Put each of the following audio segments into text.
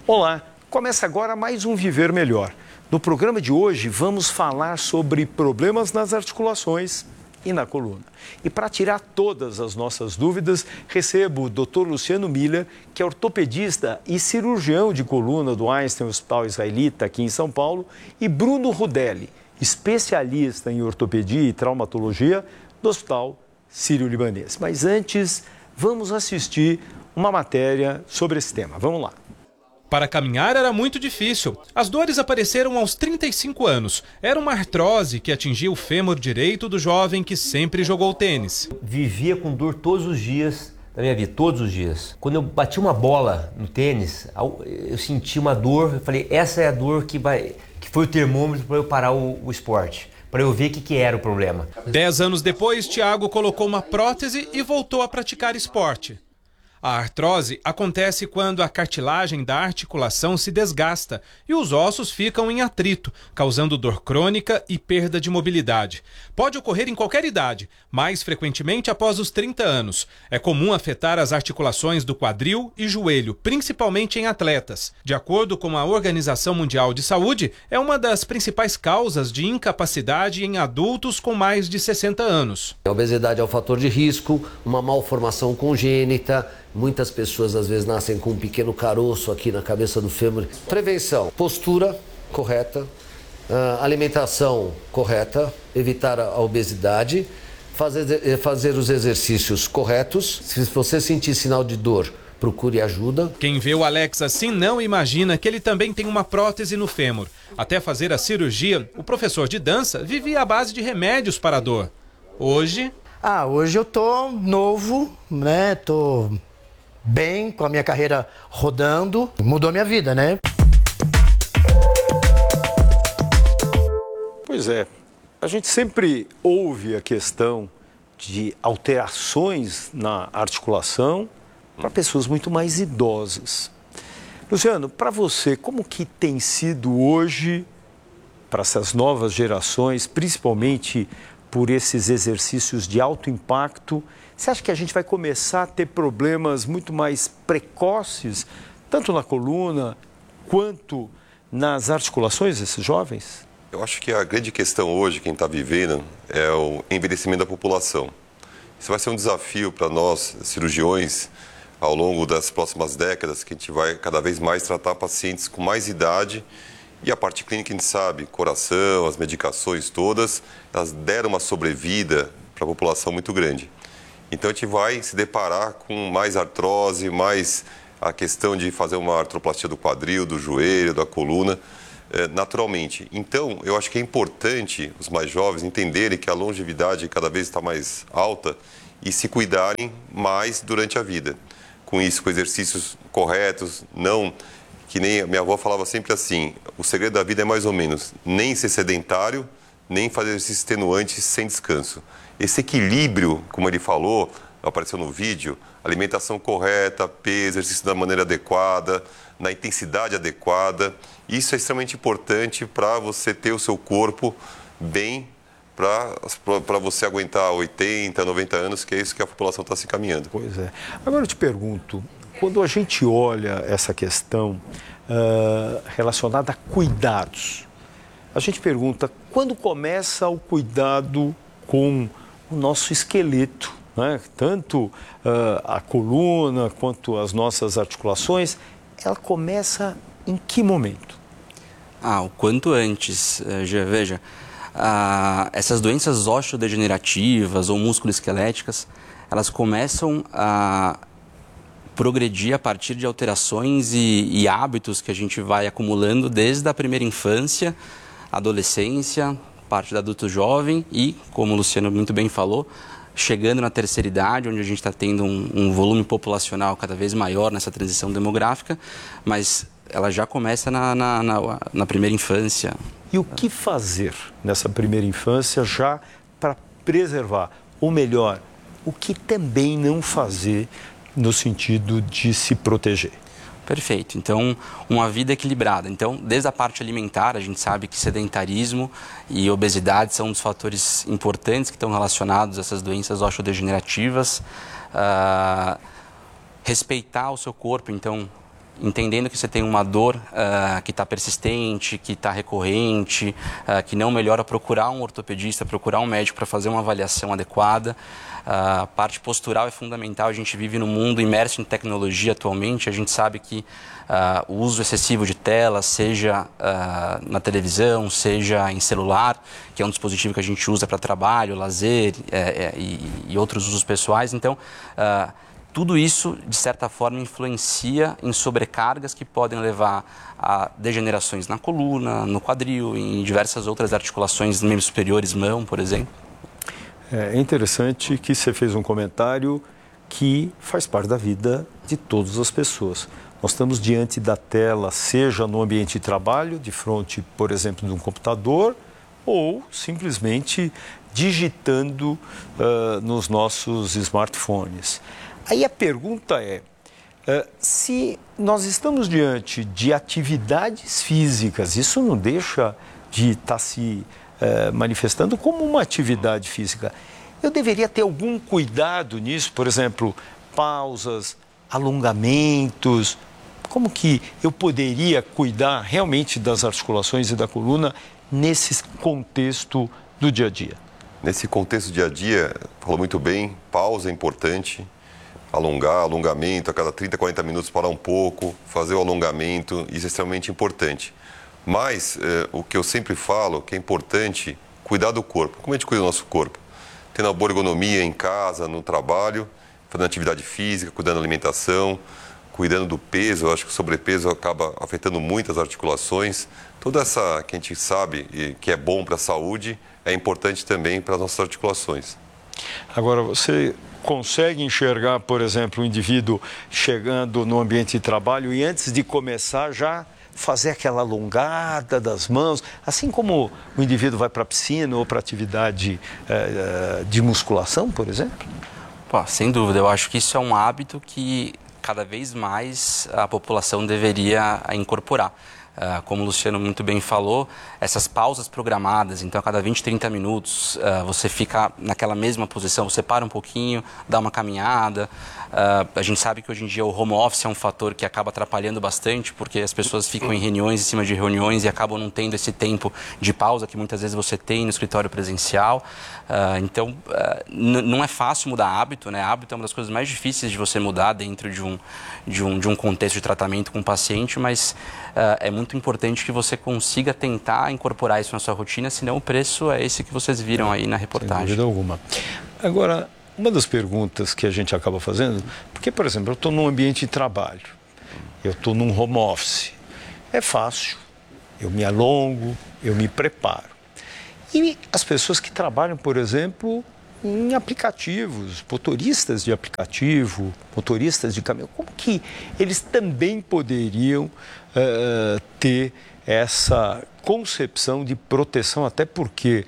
Olá, começa agora mais um Viver Melhor. No programa de hoje vamos falar sobre problemas nas articulações e na coluna. E para tirar todas as nossas dúvidas, recebo o Dr. Luciano Miller, que é ortopedista e cirurgião de coluna do Einstein Hospital Israelita aqui em São Paulo, e Bruno Rudelli, especialista em ortopedia e traumatologia do Hospital Sírio-Libanês. Mas antes, vamos assistir uma matéria sobre esse tema. Vamos lá. Para caminhar era muito difícil. As dores apareceram aos 35 anos. Era uma artrose que atingia o fêmur direito do jovem que sempre jogou tênis. Vivia com dor todos os dias da minha vida, todos os dias. Quando eu bati uma bola no tênis, eu senti uma dor, eu falei, essa é a dor que foi o termômetro para eu parar o esporte, para eu ver o que era o problema. 10 anos depois, Thiago colocou uma prótese e voltou a praticar esporte. A artrose acontece quando a cartilagem da articulação se desgasta e os ossos ficam em atrito, causando dor crônica e perda de mobilidade. Pode ocorrer em qualquer idade, mais frequentemente após os 30 anos. É comum afetar as articulações do quadril e joelho, principalmente em atletas. De acordo com a Organização Mundial de Saúde, é uma das principais causas de incapacidade em adultos com mais de 60 anos. A obesidade é um fator de risco, uma malformação congênita. Muitas pessoas às vezes nascem com um pequeno caroço aqui na cabeça do fêmur. Prevenção, postura correta, alimentação correta, evitar a obesidade, fazer os exercícios corretos. Se você sentir sinal de dor, procure ajuda. Quem vê o Alex assim não imagina que ele também tem uma prótese no fêmur. Até fazer a cirurgia, o professor de dança vivia à base de remédios para a dor. Hoje eu tô novo, né? Tô bem, com a minha carreira rodando, mudou minha vida, né? Pois é, a gente sempre ouve a questão de alterações na articulação para pessoas muito mais idosas. Luciano, para você, como que tem sido hoje, para essas novas gerações, principalmente por esses exercícios de alto impacto, você acha que a gente vai começar a ter problemas muito mais precoces, tanto na coluna quanto nas articulações desses jovens? Eu acho que a grande questão hoje, quem está vivendo, é o envelhecimento da população. Isso vai ser um desafio para nós, cirurgiões, ao longo das próximas décadas, que a gente vai cada vez mais tratar pacientes com mais idade. E a parte clínica, a gente sabe, coração, as medicações todas, elas deram uma sobrevida para a população muito grande. Então a gente vai se deparar com mais artrose, mais a questão de fazer uma artroplastia do quadril, do joelho, da coluna, naturalmente. Então eu acho que é importante os mais jovens entenderem que a longevidade cada vez está mais alta e se cuidarem mais durante a vida. Com isso, com exercícios corretos, não... Que nem a minha avó falava sempre assim, o segredo da vida é mais ou menos nem ser sedentário, nem fazer exercícios extenuantes sem descanso. Esse equilíbrio, como ele falou, apareceu no vídeo, alimentação correta, peso, exercício da maneira adequada, na intensidade adequada, isso é extremamente importante para você ter o seu corpo bem, para você aguentar 80, 90 anos, que é isso que a população está se encaminhando. Pois é. Agora eu te pergunto, quando a gente olha essa questão relacionada a cuidados, a gente pergunta quando começa o cuidado com o nosso esqueleto, né? Tanto a coluna quanto as nossas articulações, ela começa em que momento? O quanto antes, veja, essas doenças osteodegenerativas ou musculoesqueléticas, elas começam a progredir a partir de alterações e hábitos que a gente vai acumulando desde a primeira infância, adolescência, parte do adulto jovem e, como o Luciano muito bem falou, chegando na terceira idade, onde a gente está tendo um volume populacional cada vez maior nessa transição demográfica, mas ela já começa na primeira infância. E o que fazer nessa primeira infância já para preservar? Ou melhor, o que também não fazer no sentido de se proteger? Perfeito. Então, uma vida equilibrada. Então, desde a parte alimentar, a gente sabe que sedentarismo e obesidade são um dos fatores importantes que estão relacionados a essas doenças osteodegenerativas. Respeitar o seu corpo, então, entendendo que você tem uma dor que está persistente, que está recorrente, que não melhora, procurar um ortopedista, procurar um médico para fazer uma avaliação adequada. A parte postural é fundamental. A gente vive num mundo imerso em tecnologia atualmente. A gente sabe que o uso excessivo de telas, seja na televisão, seja em celular, que é um dispositivo que a gente usa para trabalho, lazer e outros usos pessoais. Então, tudo isso, de certa forma, influencia em sobrecargas que podem levar a degenerações na coluna, no quadril, em diversas outras articulações, membros superiores, mão, por exemplo. É interessante que você fez um comentário que faz parte da vida de todas as pessoas. Nós estamos diante da tela, seja no ambiente de trabalho, de frente, por exemplo, de um computador, ou simplesmente digitando nos nossos smartphones. Aí a pergunta é, se nós estamos diante de atividades físicas, isso não deixa de estar se manifestando como uma atividade física. Eu deveria ter algum cuidado nisso, por exemplo, pausas, alongamentos. Como que eu poderia cuidar realmente das articulações e da coluna nesse contexto do dia a dia? Nesse contexto do dia a dia, falou muito bem, pausa é importante, alongamento, a cada 30, 40 minutos parar um pouco, fazer o alongamento, isso é extremamente importante. Mas o que eu sempre falo, que é importante, cuidar do corpo. Como a gente cuida do nosso corpo? Tendo uma boa ergonomia em casa, no trabalho, fazendo atividade física, cuidando da alimentação, cuidando do peso. Eu acho que o sobrepeso acaba afetando muito as articulações. Toda essa que a gente sabe que é bom para a saúde, é importante também para as nossas articulações. Agora, você consegue enxergar, por exemplo, o indivíduo chegando no ambiente de trabalho e antes de começar já fazer aquela alongada das mãos, assim como o indivíduo vai para a piscina ou para atividade de musculação, por exemplo? Pô, sem dúvida, eu acho que isso é um hábito que cada vez mais a população deveria incorporar. Como o Luciano muito bem falou, essas pausas programadas, então a cada 20, 30 minutos você fica naquela mesma posição, você para um pouquinho, dá uma caminhada. A gente sabe que hoje em dia o home office é um fator que acaba atrapalhando bastante, porque as pessoas ficam em reuniões, em cima de reuniões e acabam não tendo esse tempo de pausa que muitas vezes você tem no escritório presencial. Então, não é fácil mudar hábito, né? Hábito é uma das coisas mais difíceis de você mudar dentro de um contexto de tratamento com o paciente, mas é muito importante que você consiga tentar incorporar isso na sua rotina, senão o preço é esse que vocês viram aí na reportagem. Sem dúvida alguma. Agora, uma das perguntas que a gente acaba fazendo, porque, por exemplo, eu estou num ambiente de trabalho, eu estou num home office, é fácil, eu me alongo, eu me preparo. E as pessoas que trabalham, por exemplo, em aplicativos, motoristas de aplicativo, motoristas de caminhão, como que eles também poderiam ter essa concepção de proteção, até porque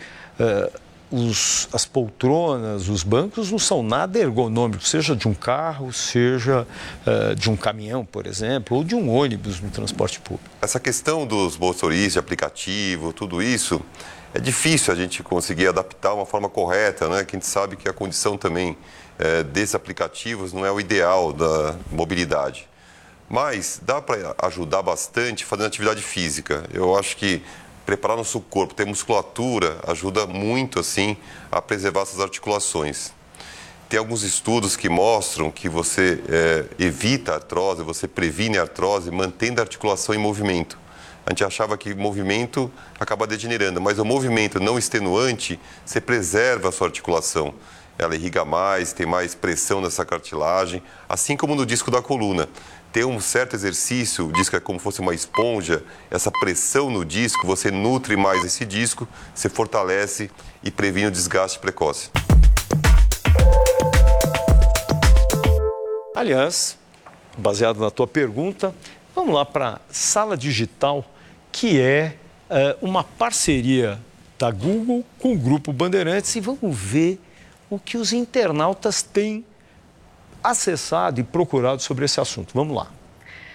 as poltronas, os bancos não são nada ergonômicos, seja de um carro, seja de um caminhão, por exemplo, ou de um ônibus no transporte público. Essa questão dos motoristas de aplicativo, tudo isso, é difícil a gente conseguir adaptar uma forma correta, né? Que a gente sabe que a condição também desses aplicativos não é o ideal da mobilidade. Mas dá para ajudar bastante fazendo atividade física. Eu acho que preparar nosso corpo, ter musculatura, ajuda muito assim a preservar essas articulações. Tem alguns estudos que mostram que você evita a artrose, você previne a artrose mantendo a articulação em movimento. A gente achava que movimento acaba degenerando, mas o movimento não extenuante, você preserva a sua articulação. Ela irriga mais, tem mais pressão nessa cartilagem, assim como no disco da coluna. Tem um certo exercício, o disco é como se fosse uma esponja, essa pressão no disco, você nutre mais esse disco, você fortalece e previne o desgaste precoce. Aliás, baseado na tua pergunta, vamos lá para a Sala Digital, que é uma parceria da Google com o Grupo Bandeirantes, e vamos ver o que os internautas têm acessado e procurado sobre esse assunto. Vamos lá.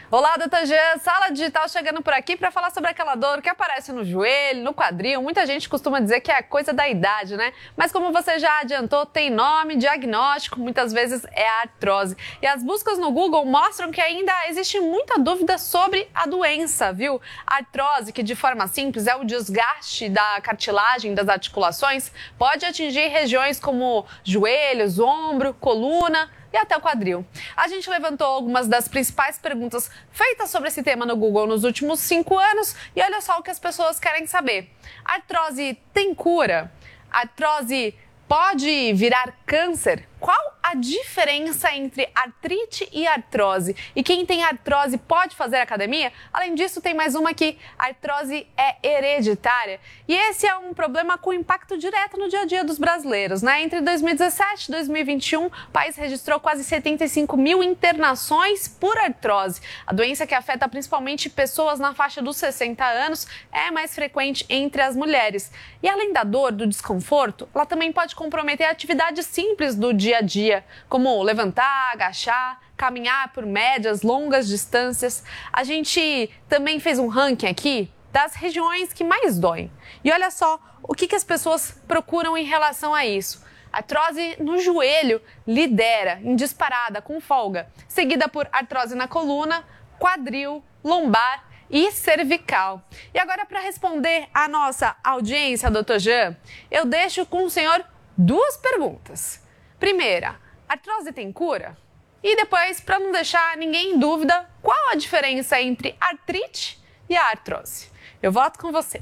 Olá, doutor Jean. Sala Digital chegando por aqui para falar sobre aquela dor que aparece no joelho, no quadril. Muita gente costuma dizer que é coisa da idade, né? Mas como você já adiantou, tem nome, diagnóstico, muitas vezes é a artrose. E as buscas no Google mostram que ainda existe muita dúvida sobre a doença, viu? A artrose, que de forma simples é o desgaste da cartilagem das articulações, pode atingir regiões como joelhos, ombro, coluna e até o quadril. A gente levantou algumas das principais perguntas feitas sobre esse tema no Google nos últimos 5 anos e olha só o que as pessoas querem saber. A artrose tem cura? A artrose pode virar câncer? Qual a diferença entre artrite e artrose? E quem tem artrose pode fazer academia? Além disso, tem mais uma aqui. A artrose é hereditária. E esse é um problema com impacto direto no dia a dia dos brasileiros, né? Entre 2017 e 2021, o país registrou quase 75 mil internações por artrose. A doença, que afeta principalmente pessoas na faixa dos 60 anos, é mais frequente entre as mulheres. E além da dor, do desconforto, ela também pode comprometer atividades simples do dia a dia, como levantar, agachar, caminhar por médias, longas distâncias. A gente também fez um ranking aqui das regiões que mais doem. E olha só o que as pessoas procuram em relação a isso. A artrose no joelho lidera em disparada, com folga, seguida por artrose na coluna, quadril, lombar e cervical. E agora, para responder à nossa audiência, doutor Jean, eu deixo com o senhor 2 perguntas. Primeira, a artrose tem cura? E depois, para não deixar ninguém em dúvida, qual a diferença entre artrite e a artrose? Eu volto com você.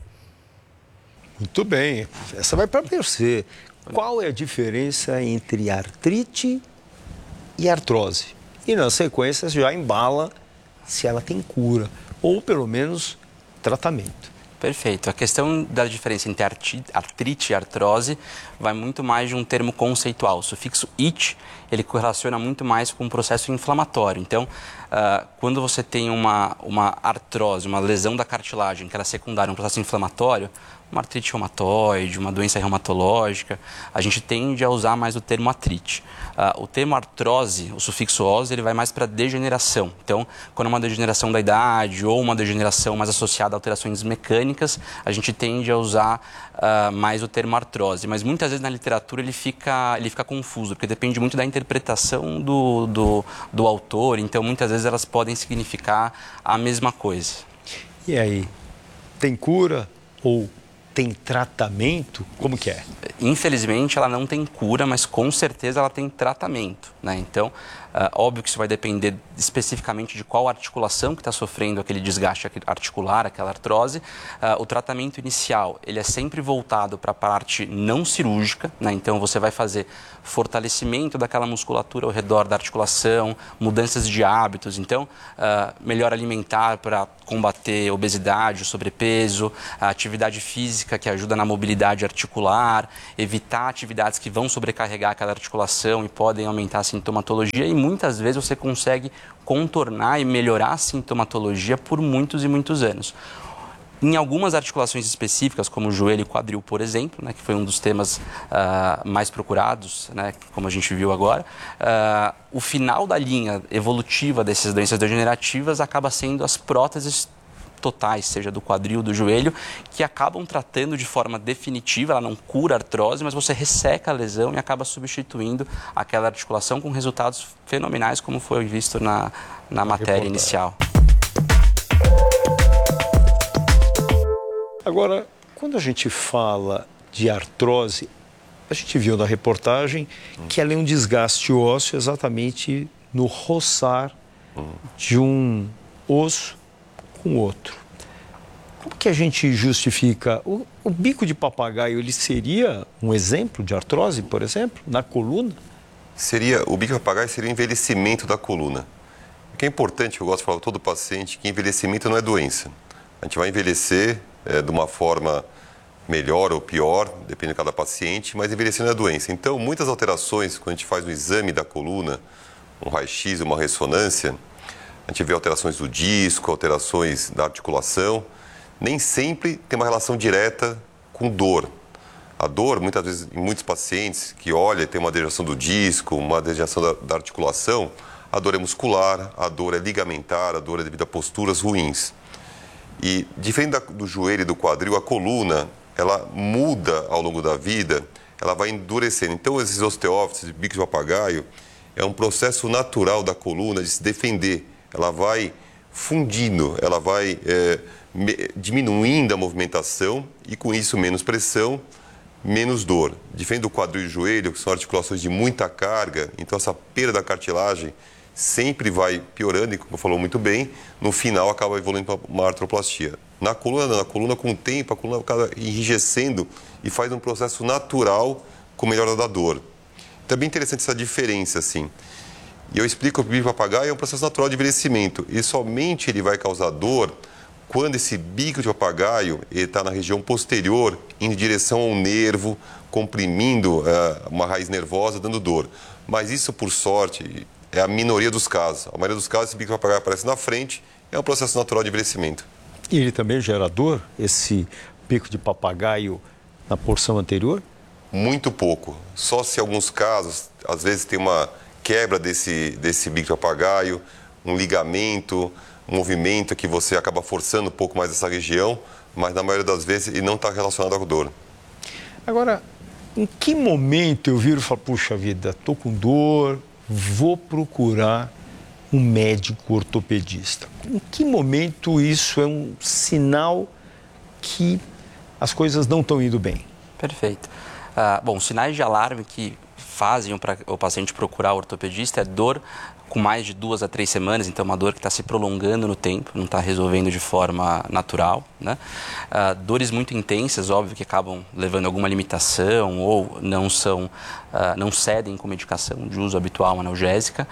Muito bem, essa vai para você. Qual é a diferença entre artrite e artrose? E na sequência já embala se ela tem cura, ou pelo menos tratamento. Perfeito. A questão da diferença entre artrite e artrose vai muito mais de um termo conceitual. O sufixo "it", ele correlaciona muito mais com um processo inflamatório. Então, quando você tem uma artrose, uma lesão da cartilagem, que era secundária a um processo inflamatório, uma artrite reumatoide, uma doença reumatológica, a gente tende a usar mais o termo artrite. O termo artrose, o sufixo "ose", ele vai mais para degeneração. Então, quando é uma degeneração da idade ou uma degeneração mais associada a alterações mecânicas, a gente tende a usar mais o termo artrose. Mas muitas vezes na literatura ele fica confuso, porque depende muito da interpretação do autor. Então, muitas vezes elas podem significar a mesma coisa. E aí, tem cura ou tem tratamento? Como que é? Infelizmente, ela não tem cura, mas com certeza ela tem tratamento, né? Então, óbvio que isso vai depender especificamente de qual articulação que está sofrendo aquele desgaste articular, aquela artrose. O tratamento inicial, ele é sempre voltado para a parte não cirúrgica, né? Então, você vai fazer fortalecimento daquela musculatura ao redor da articulação, mudanças de hábitos. Então, melhor alimentar para combater obesidade, o sobrepeso, a atividade física que ajuda na mobilidade articular, evitar atividades que vão sobrecarregar aquela articulação e podem aumentar a sintomatologia, e muitas vezes você consegue contornar e melhorar a sintomatologia por muitos e muitos anos. Em algumas articulações específicas, como o joelho e quadril, por exemplo, né, que foi um dos temas mais procurados, né, como a gente viu agora, o final da linha evolutiva dessas doenças degenerativas acaba sendo as próteses totais, seja do quadril, do joelho, que acabam tratando de forma definitiva. Ela não cura a artrose, mas você resseca a lesão e acaba substituindo aquela articulação com resultados fenomenais, como foi visto na matéria inicial. Agora, quando a gente fala de artrose, a gente viu na reportagem que ela é um desgaste ósseo exatamente no roçar de um osso com outro. Como que a gente justifica? O bico de papagaio, ele seria um exemplo de artrose, por exemplo, na coluna? O bico de papagaio seria o envelhecimento da coluna. O que é importante, eu gosto de falar para todo paciente, que envelhecimento não é doença. A gente vai envelhecer de uma forma melhor ou pior, depende de cada paciente, mas envelhecer não é doença. Então, muitas alterações, quando a gente faz um exame da coluna, um raio-x, uma ressonância, a gente vê alterações do disco, alterações da articulação, nem sempre tem uma relação direta com dor. A dor, muitas vezes, em muitos pacientes que olham, tem uma degeneração do disco, uma degeneração da articulação, A dor é muscular, a dor é ligamentar, a dor é devido a posturas ruins. E diferente do joelho e do quadril, a coluna, ela muda ao longo da vida, ela vai endurecendo. Então, esses osteófitos, bico de papagaio, é um processo natural da coluna de se defender. Ela vai fundindo, ela vai diminuindo a movimentação e, com isso, menos pressão, menos dor. Diferente do quadril e joelho, que são articulações de muita carga, então essa perda da cartilagem sempre vai piorando e, como falou muito bem, no final acaba evoluindo para uma artroplastia. Na coluna, com o tempo, a coluna acaba enrijecendo e faz um processo natural com melhora da dor. Então é bem interessante essa diferença, assim. E eu explico que o bico de papagaio é um processo natural de envelhecimento e somente ele vai causar dor quando esse bico de papagaio está na região posterior, em direção ao nervo, comprimindo uma raiz nervosa, dando dor. Mas isso, por sorte, é a minoria dos casos. A maioria dos casos, esse bico de papagaio aparece na frente, é um processo natural de envelhecimento. E ele também gera dor, esse bico de papagaio na porção anterior? Muito pouco. Só se em alguns casos, às vezes tem uma quebra desse bico de papagaio, um ligamento, um movimento que você acaba forçando um pouco mais essa região, mas na maioria das vezes ele não está relacionado à dor. Agora, em que momento eu viro e falo, puxa vida, estou com dor, vou procurar um médico ortopedista? Em que momento isso é um sinal que as coisas não estão indo bem? Perfeito. Bom, sinais de alarme que fazem o paciente procurar o ortopedista é dor com mais de 2 a 3 semanas, então uma dor que está se prolongando no tempo, não está resolvendo de forma natural, né? Dores muito intensas, óbvio, que acabam levando a alguma limitação ou não cedem com medicação de uso habitual analgésica.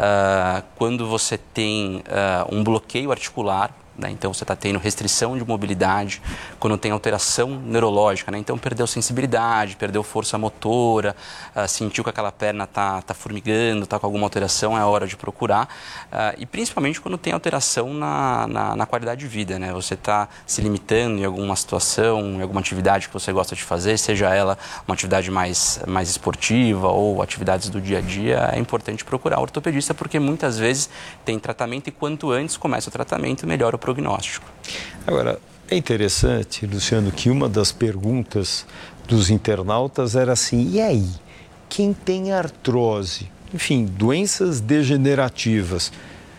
Quando você tem um bloqueio articular, né? Então você está tendo restrição de mobilidade, quando tem alteração neurológica, né? Então perdeu sensibilidade, perdeu força motora, sentiu que aquela perna está formigando, está com alguma alteração, é hora de procurar. E principalmente quando tem alteração na qualidade de vida, né? Você está se limitando em alguma situação, em alguma atividade que você gosta de fazer, seja ela uma atividade mais esportiva ou atividades do dia a dia, é importante procurar o ortopedista, porque muitas vezes tem tratamento e quanto antes começa o tratamento, melhor o prognóstico. Agora, é interessante, Luciano, que uma das perguntas dos internautas era assim, e aí, quem tem artrose, enfim, doenças degenerativas,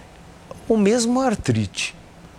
ou mesmo artrite,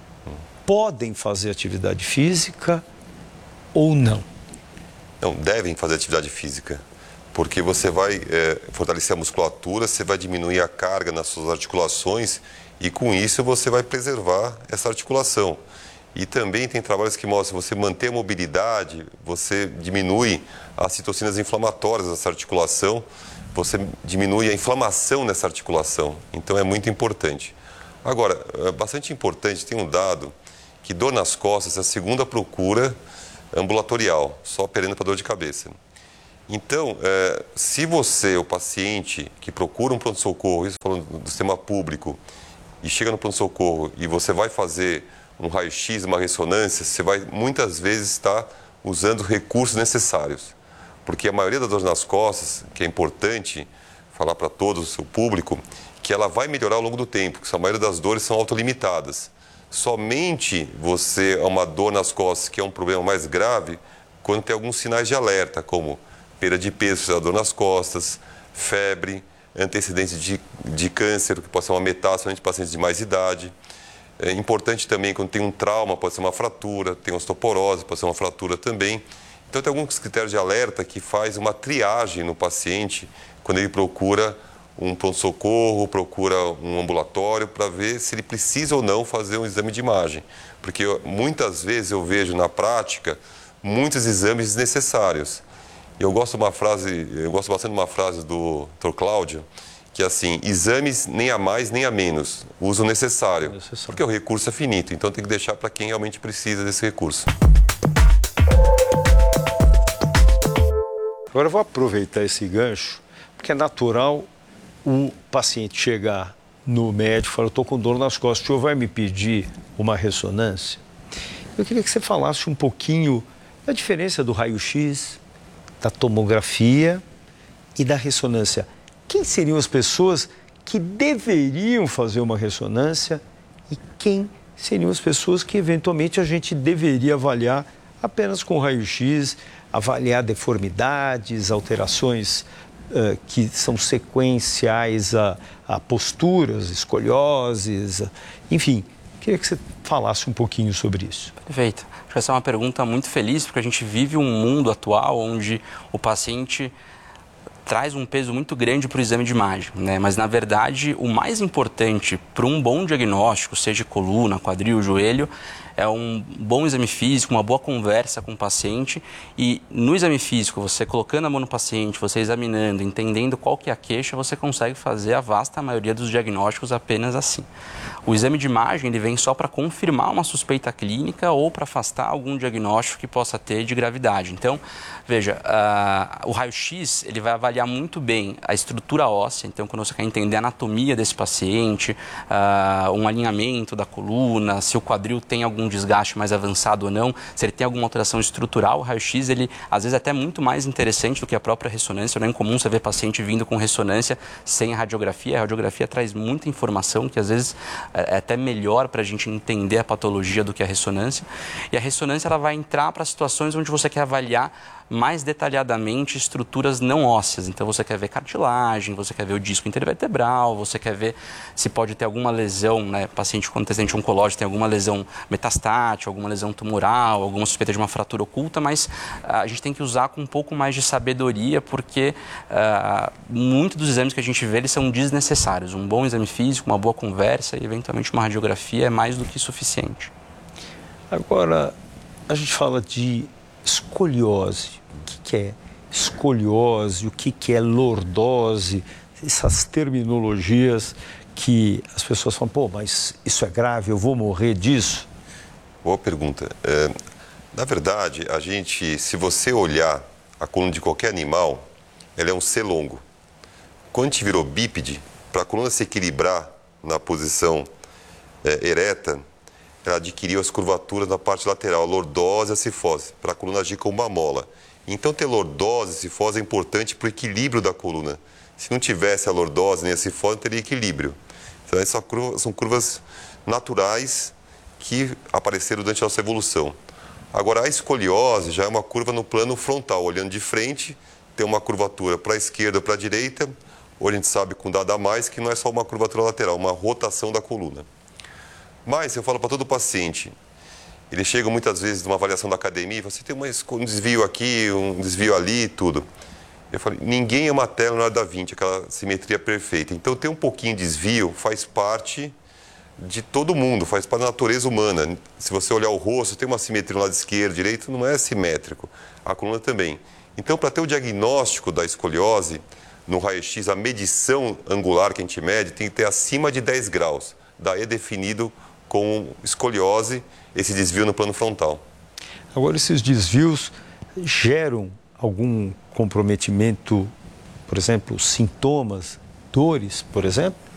podem fazer atividade física ou não? Não, devem fazer atividade física, porque você vai fortalecer a musculatura, você vai diminuir a carga nas suas articulações e com isso você vai preservar essa articulação. E também tem trabalhos que mostram que você manter a mobilidade, você diminui as citocinas inflamatórias dessa articulação, você diminui a inflamação nessa articulação. Então é muito importante. Agora, é bastante importante, tem um dado que dor nas costas é a segunda procura ambulatorial, só perdendo para dor de cabeça. Então, se você, o paciente que procura um pronto-socorro, isso falando do sistema público, e chega no pronto-socorro e você vai fazer um raio-x, uma ressonância, você vai muitas vezes estar usando os recursos necessários. Porque a maioria das dores nas costas, que é importante falar para todo o seu público, que ela vai melhorar ao longo do tempo, porque a maioria das dores são autolimitadas. Somente você é uma dor nas costas, que é um problema mais grave, quando tem alguns sinais de alerta, como perda de peso, dor nas costas, febre, antecedentes de câncer, que pode ser uma metástase em pacientes de mais idade. É importante também quando tem um trauma, pode ser uma fratura, tem osteoporose, pode ser uma fratura também. Então tem alguns critérios de alerta que faz uma triagem no paciente quando ele procura um pronto-socorro, procura um ambulatório para ver se ele precisa ou não fazer um exame de imagem. Porque muitas vezes eu vejo na prática muitos exames desnecessários. Eu gosto bastante de uma frase do Dr. Cláudio, que é assim, exames nem a mais nem a menos, uso necessário, porque o recurso é finito, então tem que deixar para quem realmente precisa desse recurso. Agora eu vou aproveitar esse gancho, porque é natural o paciente chegar no médico e falar, eu estou com dor nas costas, o senhor vai me pedir uma ressonância? Eu queria que você falasse um pouquinho da diferença do raio-x, da tomografia e da ressonância. Quem seriam as pessoas que deveriam fazer uma ressonância e quem seriam as pessoas que eventualmente a gente deveria avaliar apenas com raio-x, avaliar deformidades, alterações que são sequenciais a posturas, escolioses, enfim. Queria que você falasse um pouquinho sobre isso. Perfeito. Acho que essa é uma pergunta muito feliz, porque a gente vive um mundo atual onde o paciente traz um peso muito grande para o exame de imagem, né? Mas, na verdade, o mais importante para um bom diagnóstico, seja coluna, quadril, joelho, é um bom exame físico, uma boa conversa com o paciente. E no exame físico, você colocando a mão no paciente, você examinando, entendendo qual que é a queixa, você consegue fazer a vasta maioria dos diagnósticos apenas assim. O exame de imagem ele vem só para confirmar uma suspeita clínica ou para afastar algum diagnóstico que possa ter de gravidade. Então, veja, o raio-x ele vai avaliar muito bem a estrutura óssea. Então, quando você quer entender a anatomia desse paciente, um alinhamento da coluna, se o quadril tem algum desgaste mais avançado ou não, se ele tem alguma alteração estrutural, o raio-x ele às vezes é até muito mais interessante do que a própria ressonância. Não é incomum você ver paciente vindo com ressonância sem a radiografia. A radiografia traz muita informação que às vezes é até melhor para a gente entender a patologia do que a ressonância. E a ressonância ela vai entrar para situações onde você quer avaliar mais detalhadamente estruturas não ósseas. Então você quer ver cartilagem, você quer ver o disco intervertebral, você quer ver se pode ter alguma lesão, né? Paciente com antecedente oncológico tem alguma lesão metastática, alguma lesão tumoral, alguma suspeita de uma fratura oculta, mas a gente tem que usar com um pouco mais de sabedoria, porque muitos dos exames que a gente vê eles são desnecessários. Um bom exame físico, uma boa conversa e eventualmente uma radiografia é mais do que suficiente. Agora, a gente fala de escoliose. O que é escoliose? O que é lordose? Essas terminologias que as pessoas falam, pô, mas isso é grave, eu vou morrer disso? Boa pergunta. Na verdade, se você olhar a coluna de qualquer animal, ela é um C longo. Quando a gente virou bípede, para a coluna se equilibrar na posição ereta, ela adquiriu as curvaturas na parte lateral, a lordose e a cifose, para a coluna agir como uma mola. Então, ter lordose e cifose é importante para o equilíbrio da coluna. Se não tivesse a lordose nem a cifose, não teria equilíbrio. Então, essas são curvas naturais que apareceram durante a nossa evolução. Agora, a escoliose já é uma curva no plano frontal, olhando de frente, tem uma curvatura para a esquerda ou para a direita. Hoje a gente sabe com dado a mais que não é só uma curvatura lateral, uma rotação da coluna. Mas eu falo para todo paciente, ele chega muitas vezes numa avaliação da academia e fala, você tem um desvio aqui, um desvio ali, tudo. Eu falo, ninguém é uma tela na hora da 20, aquela simetria perfeita. Então, ter um pouquinho de desvio faz parte de todo mundo, faz parte da natureza humana. Se você olhar o rosto, tem uma simetria no lado esquerdo, direito, não é simétrico. A coluna também. Então, para ter o diagnóstico da escoliose, no raio-x, a medição angular que a gente mede tem que ter acima de 10 graus. Daí é definido com escoliose, esse desvio no plano frontal. Agora, esses desvios geram algum comprometimento, por exemplo, sintomas, dores, por exemplo?